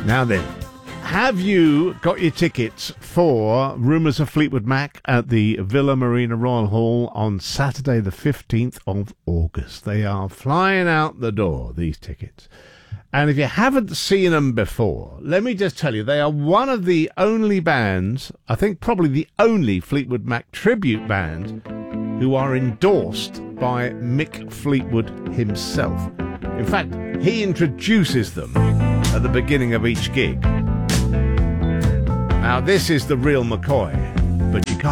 Now then, have you got your tickets for Rumours of Fleetwood Mac at the Villa Marina Royal Hall on Saturday the 15th of August? They are flying out the door, these tickets. And if you haven't seen them before, let me just tell you, they are one of the only bands, I think probably the only Fleetwood Mac tribute band, who are endorsed by Mick Fleetwood himself. In fact, he introduces them at the beginning of each gig. Now, this is the real McCoy, but you can't